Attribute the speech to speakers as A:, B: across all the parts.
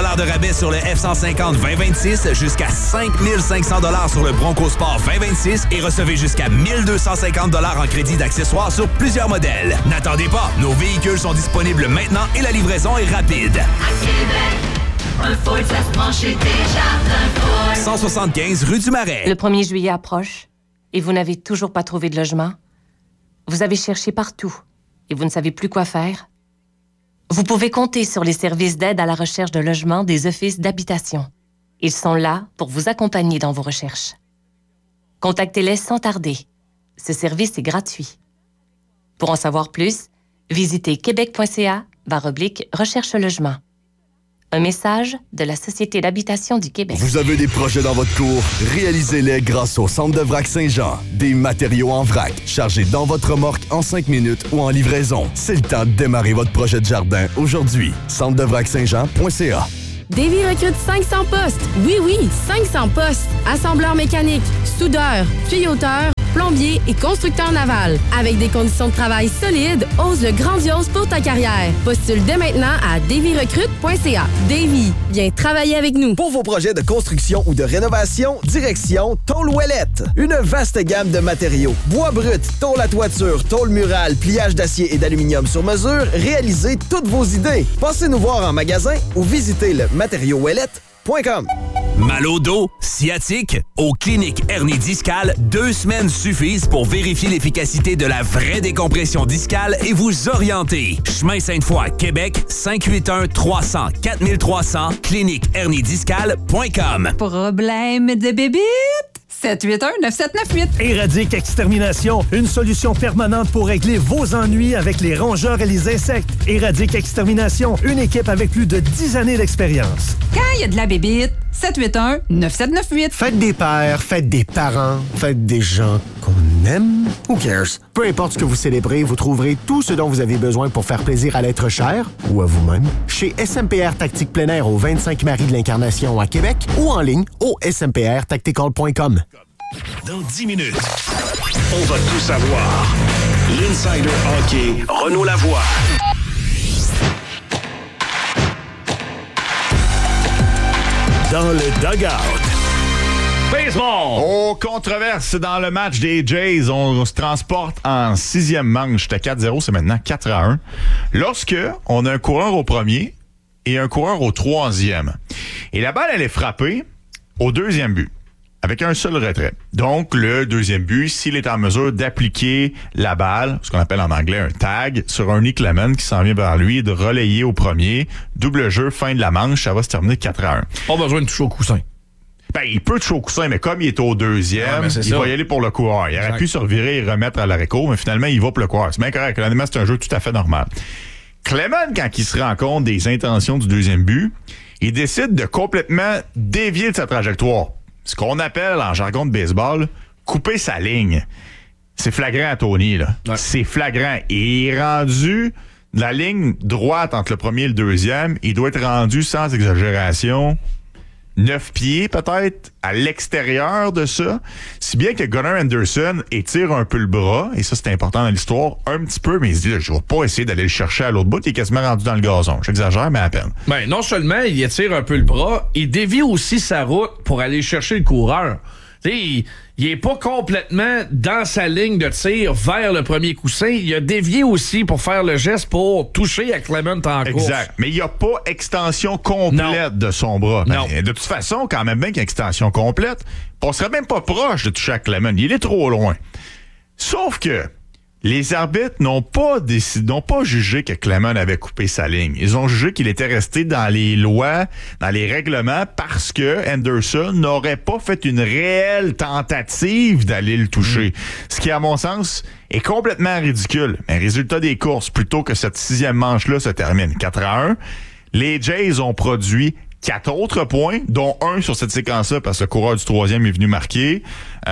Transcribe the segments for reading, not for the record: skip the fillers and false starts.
A: de rabais sur le F-150 2026, jusqu'à 5 500 $ sur le Bronco Sport 2026 et recevez jusqu'à 1 250 $ en crédit d'accessoires sur plusieurs modèles. N'attendez pas, nos véhicules sont disponibles maintenant et la livraison est rapide.
B: À Québec, un Ford, ça se prend chez Desjardins Ford.
A: 175 rue du Marais.
C: Le 1er juillet approche et vous n'avez toujours pas trouvé de logement? Vous avez cherché partout et vous ne savez plus quoi faire? Vous pouvez compter sur les services d'aide à la recherche de logement des offices d'habitation. Ils sont là pour vous accompagner dans vos recherches. Contactez-les sans tarder. Ce service est gratuit. Pour en savoir plus, visitez québec.ca/recherche-logement. Un message de la Société d'habitation du Québec.
D: Vous avez des projets dans votre cour? Réalisez-les grâce au Centre de Vrac Saint-Jean. Des matériaux en vrac, chargés dans votre remorque en 5 minutes ou en livraison. C'est le temps de démarrer votre projet de jardin aujourd'hui. centre-de-vrac-saint-jean.ca.
E: Davy recrute 500 postes. Oui, 500 postes. Assembleur mécanique, soudeur, tuyauteur, plombier et constructeur naval. Avec des conditions de travail solides, ose le grandiose pour ta carrière. Postule dès maintenant à davyrecrute.ca. Davy, viens travailler avec nous.
F: Pour vos projets de construction ou de rénovation, direction Tôle Ouellette. Une vaste gamme de matériaux. Bois brut, tôle à toiture, tôle murale, pliage d'acier et d'aluminium sur mesure. Réalisez toutes vos idées. Passez nous voir en magasin ou visitez le matériauxouellette.com.
A: Mal au dos, sciatique? Au Clinique Hernie Discale, 2 semaines suffisent pour vérifier l'efficacité de la vraie décompression discale et vous orienter. Chemin Sainte-Foy, Québec, 581-300-4300, cliniqueherniediscale.com.
G: Problème de bébite? 781-9798.
H: Éradique Extermination, une solution permanente pour régler vos ennuis avec les rongeurs et les insectes. Éradique Extermination, une équipe avec plus de 10 années d'expérience.
G: Quand il y a de la bébite, 781-9798.
I: Faites des pères, faites des parents, faites des gens qu'on aime. Who cares? Peu importe ce que vous célébrez, vous trouverez tout ce dont vous avez besoin pour faire plaisir à l'être cher ou à vous-même chez SMPR Tactique Plein Air au 25 Marie de l'Incarnation à Québec ou en ligne au smprtactical.com.
A: Dans 10 minutes,
J: on va tout savoir. L'Insider Hockey, Renaud Lavoie.
H: Dans le dugout.
K: Baseball! Oh, controverse dans le match des Jays. On se transporte en 6e manche. C'était 4-0, c'est maintenant 4-1. Lorsque on a un coureur au premier et un coureur au 3e. Et la balle, elle est frappée au 2e but, avec un seul retrait. Donc, le 2e but, s'il est en mesure d'appliquer la balle, ce qu'on appelle en anglais un tag, sur un Nick Lemon qui s'en vient vers lui et de relayer au premier. Double jeu, fin de la manche, ça va se terminer 4-1.
L: Pas besoin de toucher au coussin.
K: Ben, il peut toucher au coussin, mais comme il est au 2e, il va y aller pour le coureur. Il aurait pu se revirer et remettre à l'arrêt-court, mais finalement, il va pour le coureur. C'est bien correct. Honnêtement, c'est un jeu tout à fait normal. Clement, quand il se rend compte des intentions du 2e but, il décide de complètement dévier de sa trajectoire. Ce qu'on appelle, en jargon de baseball, couper sa ligne. C'est flagrant, Tony, là. Ouais. C'est flagrant. Et il est rendu de la ligne droite entre le premier et le 2e. Il doit être rendu, sans exagération, 9 pieds, peut-être, à l'extérieur de ça. Si bien que Gunnar Anderson étire un peu le bras, et ça, c'est important dans l'histoire, un petit peu, mais il se dit, là, je vais pas essayer d'aller le chercher à l'autre bout. Il est quasiment rendu dans le gazon. J'exagère, mais à peine.
L: Ben, non seulement il étire un peu le bras, il dévie aussi sa route pour aller chercher le coureur. Tu sais, il est pas complètement dans sa ligne de tir vers le premier coussin. Il a dévié aussi pour faire le geste pour toucher à Clement en course.
K: Exact. Mais il n'y a pas extension complète de son bras.
L: Non.
K: Ben, de toute façon, quand même bien qu'il y a extension complète, on serait même pas proche de toucher à Clement. Il est trop loin. Sauf que les arbitres n'ont pas jugé que Clement avait coupé sa ligne. Ils ont jugé qu'il était resté dans les lois, dans les règlements, parce que Anderson n'aurait pas fait une réelle tentative d'aller le toucher. Ce qui, à mon sens, est complètement ridicule. Mais résultat des courses, plutôt que cette 6e manche-là se termine 4-1, les Jays ont produit 4 autres points, dont un sur cette séquence-là, parce que le coureur du 3e est venu marquer.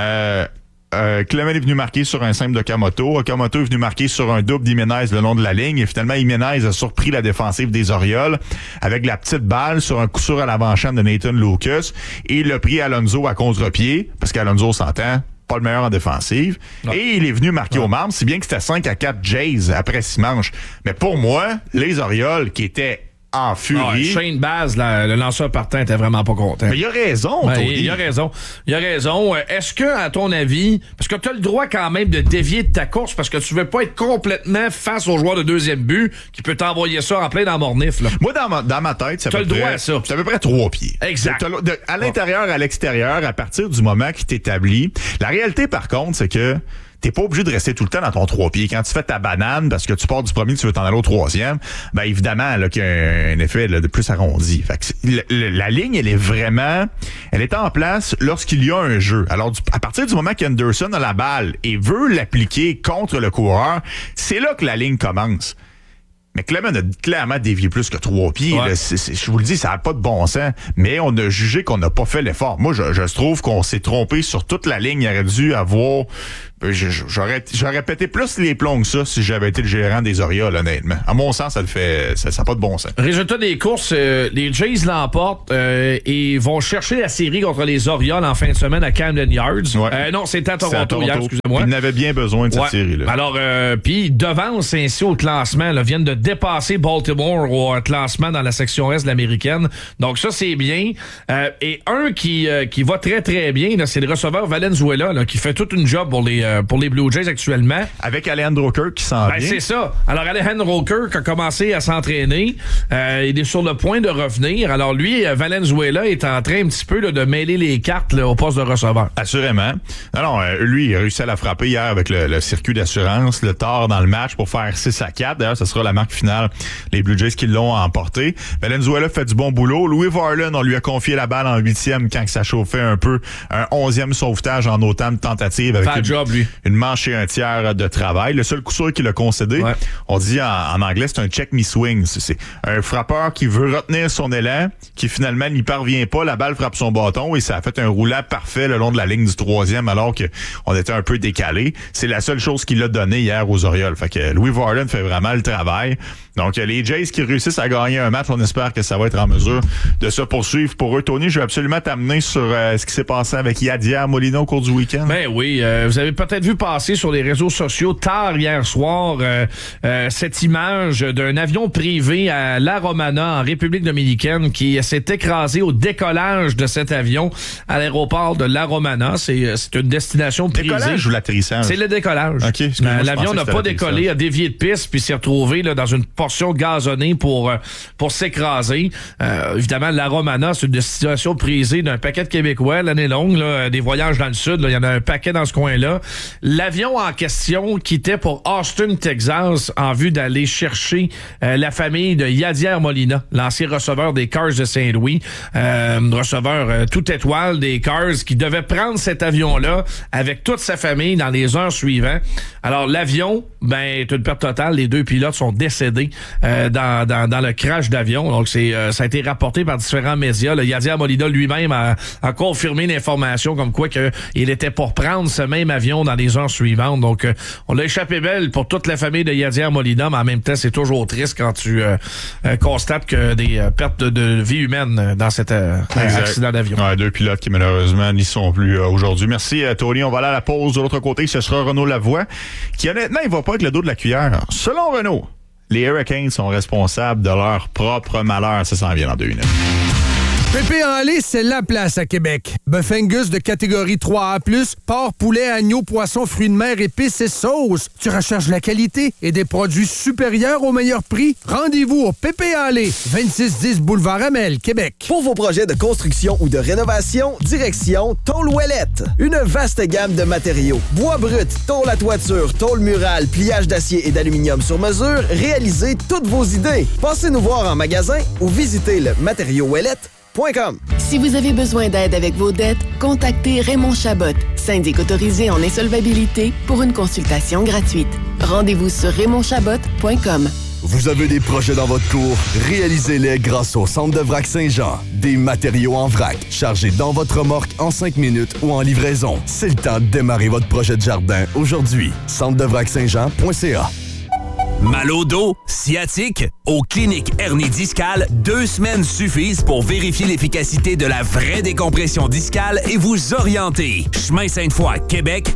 K: Clement est venu marquer sur un simple d'Okamoto. Okamoto est venu marquer sur un double d'Jiménez le long de la ligne. Et finalement, Jiménez a surpris la défensive des Orioles avec la petite balle sur un coup sûr à l'avant-champ de Nathan Lucas. Et il a pris Alonso à contre-pied, parce qu'Alonso s'entend, pas le meilleur en défensive. Non. Et il est venu marquer au marbre, si bien que c'était 5-4 Jays après 6 manches. Mais pour moi, les Orioles, qui étaient en furie.
L: Shane Baz, le lanceur partant, était vraiment pas content.
K: Mais il a raison, Tony.
L: Il a raison. Est-ce que, à ton avis, parce que tu as le droit quand même de dévier de ta course parce que tu veux pas être complètement face au joueur de deuxième but qui peut t'envoyer ça en plein dans mornif. Là.
K: Moi, dans ma tête, c'est à peu près 3 pieds.
L: Exact.
K: À l'intérieur, à l'extérieur, à partir du moment qu'il t'établit. La réalité, par contre, c'est que t'es pas obligé de rester tout le temps dans ton 3 pieds. Quand tu fais ta banane, parce que tu pars du premier, tu veux t'en aller au troisième, ben évidemment, là, qu'il y a un effet là, de plus arrondi. Fait que la ligne, elle est en place lorsqu'il y a un jeu. Alors, à partir du moment qu'Henderson a la balle et veut l'appliquer contre le coureur, c'est là que la ligne commence. Mais Clement a clairement dévié plus que 3 pieds.
L: Ouais.
K: Là, je vous le dis, ça n'a pas de bon sens. Mais on a jugé qu'on n'a pas fait l'effort. Moi, je trouve qu'on s'est trompé sur toute la ligne. Il aurait dû avoir... J'aurais pété plus les plombs que ça si j'avais été le gérant des Orioles, honnêtement. À mon sens, ça n'a pas de bon sens.
L: Résultat des courses, les Jays l'emportent et vont chercher la série contre les Orioles en fin de semaine à Camden Yards. Ouais. Non, c'était à Toronto hier, excusez-moi.
K: Ils n'avaient bien besoin de cette série-là.
L: Alors, puis ils devancent ainsi au classement, là, viennent de dépasser Baltimore au classement dans la section Est de l'américaine. Donc ça, c'est bien. Et un qui va très, très bien, là, c'est le receveur Valenzuela, là, qui fait toute une job pour les Blue Jays actuellement.
K: Avec Alejandro Kirk qui s'en vient.
L: C'est ça. Alors, Alejandro Kirk a commencé à s'entraîner. Il est sur le point de revenir. Alors, lui, Valenzuela est en train un petit peu là, de mêler les cartes là, au poste de receveur.
K: Assurément. Non, lui, il a réussi à la frapper hier avec le circuit d'assurance, le tard dans le match pour faire 6-4. D'ailleurs, ce sera la marque finale. Les Blue Jays qui l'ont emporté. Valenzuela fait du bon boulot. Louis Varland, on lui a confié la balle en 8e quand ça chauffait un peu. Un 11e sauvetage en autant de tentatives avec une manche et un tiers de travail. Le seul coup sûr qu'il a concédé, on dit en anglais, c'est un check me swing. C'est un frappeur qui veut retenir son élan, qui finalement n'y parvient pas. La balle frappe son bâton et ça a fait un roulant parfait le long de la ligne du 3e alors qu'on était un peu décalé. C'est la seule chose qu'il a donné hier aux Orioles. Fait que Louis Varland fait vraiment le travail. Donc, les Jays qui réussissent à gagner un match, on espère que ça va être en mesure de se poursuivre pour eux. Tony, je vais absolument t'amener sur ce qui s'est passé avec Yadier Molina au cours du week-end.
L: Ben oui, vous avez peut-être vu passer sur les réseaux sociaux tard hier soir cette image d'un avion privé à La Romana en République dominicaine qui s'est écrasé au décollage de cet avion à l'aéroport de La Romana. C'est une destination prisée.
K: Décollage ou l'atterrissage?
L: C'est le décollage.
K: Okay,
L: l'avion n'a pas décollé, a dévié de piste puis s'est retrouvé là, dans une portion gazonnée pour s'écraser. Évidemment, La Romana, c'est une destination prisée d'un paquet de Québécois l'année longue, là, des voyages dans le sud. Il y en a un paquet dans ce coin-là. L'avion en question quittait pour Austin, Texas, en vue d'aller chercher la famille de Yadier Molina, l'ancien receveur des Cars de Saint-Louis, receveur tout étoile des Cars, qui devait prendre cet avion-là avec toute sa famille dans les heures suivantes. Alors, l'avion, est une perte totale. Les 2 pilotes sont décédés dans le crash d'avion. Donc, ça a été rapporté par différents médias. Le Yadier Molina lui-même a confirmé l'information comme quoi qu'il était pour prendre ce même avion dans les heures suivantes. Donc, on a échappé belle pour toute la famille de Yadier Molina, mais en même temps, c'est toujours triste quand tu constates que des pertes de vie humaine dans cet accident d'avion.
K: Ouais, 2 pilotes qui, malheureusement, n'y sont plus aujourd'hui. Merci, Tony. On va aller à la pause. De l'autre côté, ce sera Renaud Lavoie, qui, honnêtement, il va pas avec le dos de la cuillère. Selon Renaud, les Hurricanes sont responsables de leur propre malheur. Ça s'en vient dans 2 minutes.
M: Pépé en lait, c'est la place à Québec. Bœuf Angus de catégorie 3A+, porc, poulet, agneau, poisson, fruits de mer, épices et sauces. Tu recherches la qualité et des produits supérieurs au meilleur prix? Rendez-vous au Pépé en lait, 2610 Boulevard Amel, Québec.
F: Pour vos projets de construction ou de rénovation, direction Tôle Ouellette. Une vaste gamme de matériaux. Bois brut, tôle à toiture, tôle murale, pliage d'acier et d'aluminium sur mesure. Réalisez toutes vos idées. Passez nous voir en magasin ou visitez le matériauxouellette.com.
E: Si vous avez besoin d'aide avec vos dettes, contactez Raymond Chabot, syndic autorisé en insolvabilité, pour une consultation gratuite. Rendez-vous sur raymondchabot.com.
D: Vous avez des projets dans votre cour? Réalisez-les grâce au Centre de Vrac Saint-Jean. Des matériaux en vrac, chargés dans votre remorque en 5 minutes ou en livraison. C'est le temps de démarrer votre projet de jardin aujourd'hui. centredevrac-saint-jean.ca.
A: Mal au dos, sciatique? Aux cliniques hernie discale, 2 semaines suffisent pour vérifier l'efficacité de la vraie décompression discale et vous orienter. Chemin Sainte-Foy, Québec,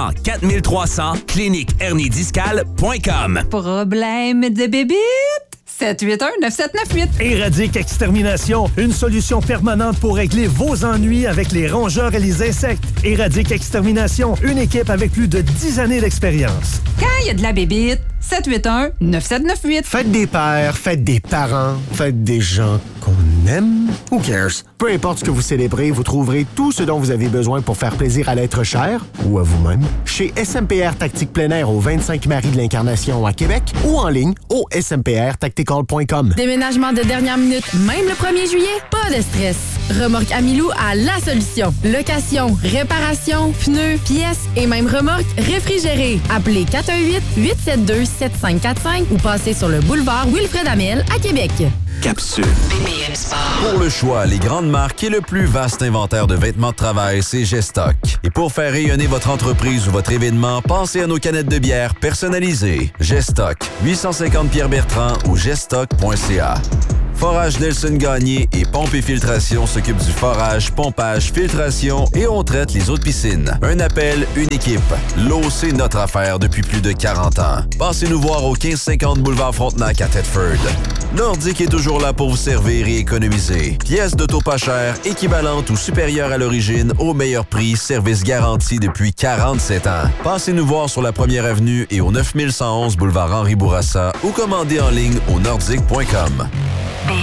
A: 581-300-4300, cliniqueherniediscale.com.
G: Problème de bébite? 781-9798.
H: Éradique Extermination, une solution permanente pour régler vos ennuis avec les rongeurs et les insectes. Éradique Extermination, une équipe avec plus de 10 années d'expérience.
G: Quand il y a de la bébite, 781-9798.
I: Faites des pères, faites des parents, faites des gens qu'on aime. Who cares? Peu importe ce que vous célébrez, vous trouverez tout ce dont vous avez besoin pour faire plaisir à l'être cher ou à vous-même chez SMPR Tactique Plein Air au 25 Marie de l'Incarnation à Québec ou en ligne au smprtactical.com.
E: Déménagement de dernière minute, même le 1er juillet? Pas de stress. Remorque Amilou a la solution. Location, réparation, pneus, pièces et même remorque réfrigérée. Appelez 418-872-7545 ou passez sur le boulevard Wilfred Amel à Québec.
N: Capsule. Pour le choix, les grandes marques et le plus vaste inventaire de vêtements de travail, c'est Gestock. Et pour faire rayonner votre entreprise ou votre événement, pensez à nos canettes de bière personnalisées. Gestock, 850 Pierre-Bertrand ou gestock.ca. Forage Nelson Gagné et Pompe et Filtration s'occupent du forage, pompage, filtration et on traite les eaux de piscine. Un appel, une équipe. L'eau, c'est notre affaire depuis plus de 40 ans. Passez nous voir au 1550 boulevard Frontenac à Thetford. Nordique est toujours là pour vous servir et économiser. Pièces d'auto pas chères, équivalentes ou supérieures à l'origine, au meilleur prix, service garanti depuis 47 ans. Passez nous voir sur la 1er avenue et au 9111 boulevard Henri Bourassa ou commandez en ligne au nordique.com.